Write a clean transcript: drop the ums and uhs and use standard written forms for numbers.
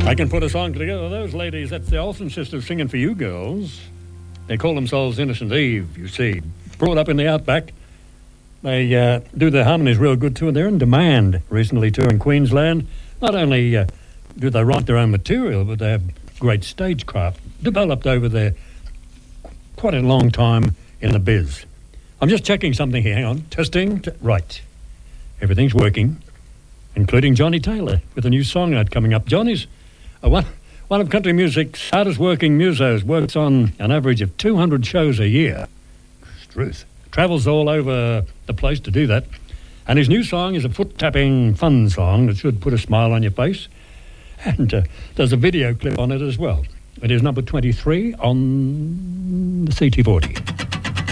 I can put a song together. Those ladies, that's the Olsen sisters singing for you girls. They call themselves Innocent Eve, you see. Brought up in the outback. They do their harmonies real good too, and they're in demand recently too in Queensland. Not only do they write their own material, but they have great stagecraft developed over there quite a long time in the biz. I'm just checking something here. Hang on. Testing. Right. Everything's working, including Johnny Taylor with a new song out coming up. Johnny's one of country music's hardest working musos, works on an average of 200 shows a year. It's truth. Travels all over the place to do that. And his new song is a foot-tapping fun song that should put a smile on your face. And there's a video clip on it as well. It is number 23 on the CT40.